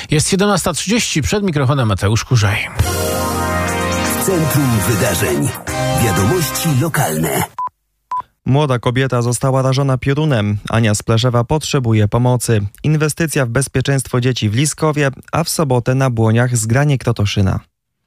Jest 17:30, przed mikrofonem Mateusz Kurzaj. W centrum wydarzeń. Wiadomości lokalne. Młoda kobieta została rażona piorunem. Ania z Pleszewa potrzebuje pomocy. Inwestycja w bezpieczeństwo dzieci w Liskowie, a w sobotę na Błoniach zgranie Krotoszyna.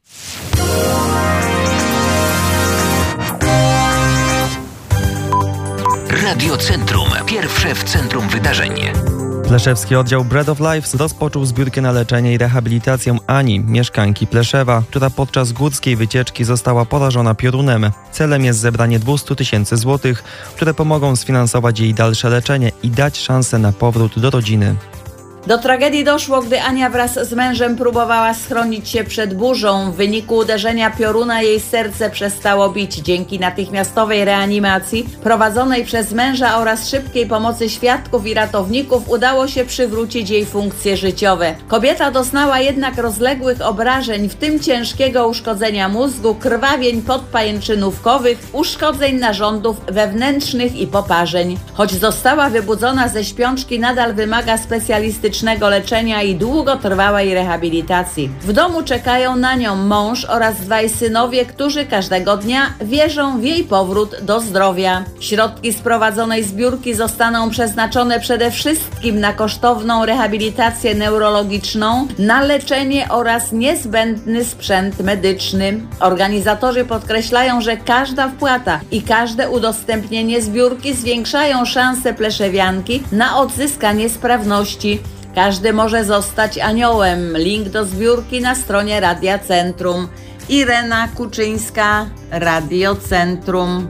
Radio Centrum. Pierwsze w centrum wydarzeń. Pleszewski oddział Bread of Life rozpoczął zbiórkę na leczenie i rehabilitację Ani, mieszkanki Pleszewa, która podczas górskiej wycieczki została porażona piorunem. Celem jest zebranie 200 000 złotych, które pomogą sfinansować jej dalsze leczenie i dać szansę na powrót do rodziny. Do tragedii doszło, gdy Ania wraz z mężem próbowała schronić się przed burzą. W wyniku uderzenia pioruna jej serce przestało bić. Dzięki natychmiastowej reanimacji prowadzonej przez męża oraz szybkiej pomocy świadków i ratowników udało się przywrócić jej funkcje życiowe. Kobieta doznała jednak rozległych obrażeń, w tym ciężkiego uszkodzenia mózgu, krwawień podpajęczynówkowych, uszkodzeń narządów wewnętrznych i poparzeń. Choć została wybudzona ze śpiączki, nadal wymaga specjalistycznego leczenia i długotrwałej rehabilitacji. W domu czekają na nią mąż oraz dwaj synowie, którzy każdego dnia wierzą w jej powrót do zdrowia. Środki z prowadzonej zbiórki zostaną przeznaczone przede wszystkim na kosztowną rehabilitację neurologiczną, na leczenie oraz niezbędny sprzęt medyczny. Organizatorzy podkreślają, że każda wpłata i każde udostępnienie zbiórki zwiększają szanse pleszewianki na odzyskanie sprawności. Każdy może zostać aniołem. Link do zbiórki na stronie Radia Centrum. Irena Kuczyńska, Radio Centrum.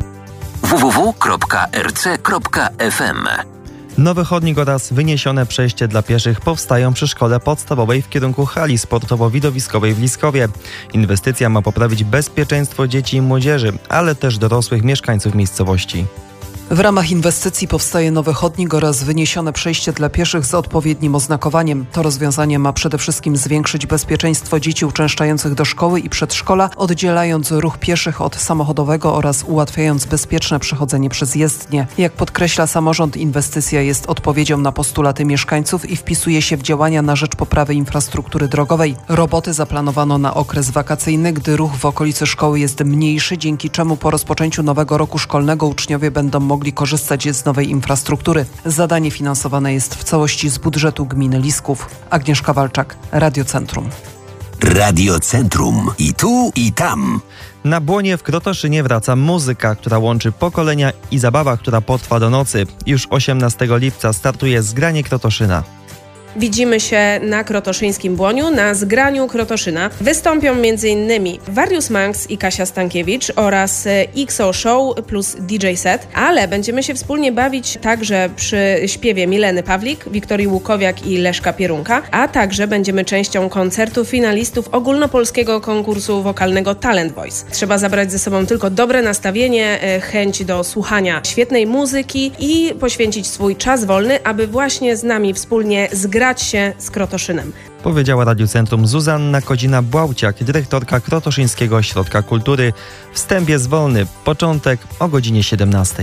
www.rc.fm. Nowy chodnik oraz wyniesione przejście dla pieszych powstają przy szkole podstawowej w kierunku hali sportowo-widowiskowej w Liskowie. Inwestycja ma poprawić bezpieczeństwo dzieci i młodzieży, ale też dorosłych mieszkańców miejscowości. W ramach inwestycji powstaje nowy chodnik oraz wyniesione przejście dla pieszych z odpowiednim oznakowaniem. To rozwiązanie ma przede wszystkim zwiększyć bezpieczeństwo dzieci uczęszczających do szkoły i przedszkola, oddzielając ruch pieszych od samochodowego oraz ułatwiając bezpieczne przechodzenie przez jezdnię. Jak podkreśla samorząd, inwestycja jest odpowiedzią na postulaty mieszkańców i wpisuje się w działania na rzecz poprawy infrastruktury drogowej. Roboty zaplanowano na okres wakacyjny, gdy ruch w okolicy szkoły jest mniejszy, dzięki czemu po rozpoczęciu nowego roku szkolnego uczniowie będą mogli korzystać z nowej infrastruktury. Zadanie finansowane jest w całości z budżetu gminy Lisków. Agnieszka Walczak, Radio Centrum. Radio Centrum. I tu, i tam. Na Błonie w Krotoszynie wraca muzyka, która łączy pokolenia i zabawa, która potrwa do nocy. Już 18 lipca startuje zgranie Krotoszyna. Widzimy się na krotoszyńskim Błoniu, na zgraniu Krotoszyna. Wystąpią m.in. Warius Manx i Kasia Stankiewicz oraz XO Show plus DJ set, ale będziemy się wspólnie bawić także przy śpiewie Mileny Pawlik, Wiktorii Łukowiak i Leszka Pierunka, a także będziemy częścią koncertu finalistów ogólnopolskiego konkursu wokalnego Talent Voice. Trzeba zabrać ze sobą tylko dobre nastawienie, chęć do słuchania świetnej muzyki i poświęcić swój czas wolny, aby właśnie z nami wspólnie zgrać się z Krotoszynem. Powiedziała Radiu Centrum Zuzanna Kodzina-Błałciak, dyrektorka Krotoszyńskiego Ośrodka Kultury. Wstęp jest wolny. Początek o godzinie 17.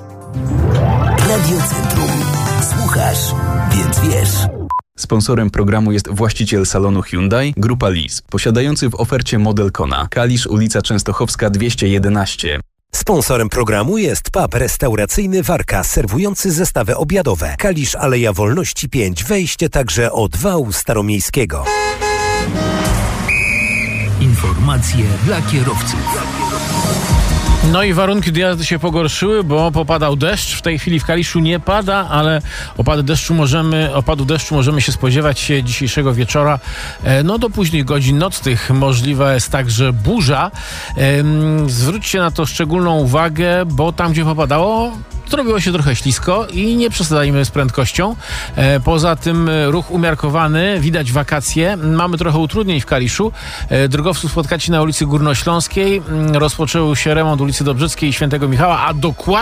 Radio Centrum. Słuchasz, więc wiesz. Sponsorem programu jest właściciel salonu Hyundai, Grupa Lis, posiadający w ofercie model Kona. Kalisz, ulica Częstochowska 211. Sponsorem programu jest pub restauracyjny Warka, serwujący zestawy obiadowe. Kalisz, Aleja Wolności 5, wejście także od wału staromiejskiego. Informacje dla kierowców. No i warunki do jazdy się pogorszyły, bo popadał deszcz. W tej chwili w Kaliszu nie pada, ale opadu deszczu możemy się spodziewać dzisiejszego wieczora. No do późnych godzin nocnych możliwa jest także burza. Zwróćcie na to szczególną uwagę, bo tam, gdzie popadało, zrobiło się trochę ślisko i nie przesadzajmy z prędkością. Poza tym ruch umiarkowany, widać wakacje. Mamy trochę utrudnień w Kaliszu. Drogowców spotkacie na ulicy Górnośląskiej. Rozpoczął się remont ulicy Dobrzyckiej i Świętego Michała, a dokładnie